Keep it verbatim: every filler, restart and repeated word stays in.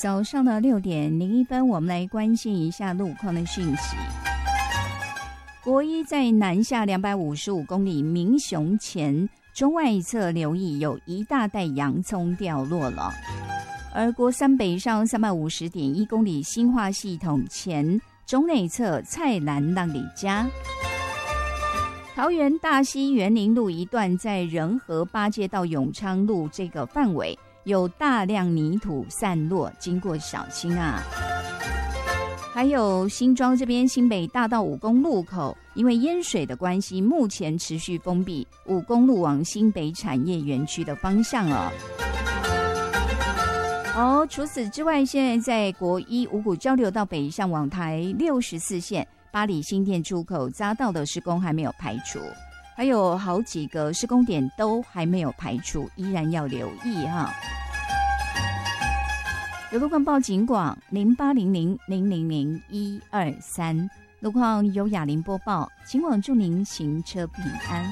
早上的六点零一分，我们来关心一下路况的讯息。国一在南下两百五十五公里民雄前中外侧留意有一大袋洋葱掉落了，而国三北上三百五十点一公里新化系统前中内侧菜篮浪里家。桃园大溪园林路一段在仁和八街到永昌路这个范围有大量泥土散落，经过小心啊。还有新庄这边新北大道五公路口因为淹水的关系，目前持续封闭五公路往新北产业园区的方向哦。哦，除此之外，现在在国一五股交流道北上往台六十四线八里新店出口匝道的施工还没有排除，还有好几个施工点都还没有排除，依然要留意哈。有路况报警广零八零零零零零一二三，路况由雅玲播报，请网祝您行车平安。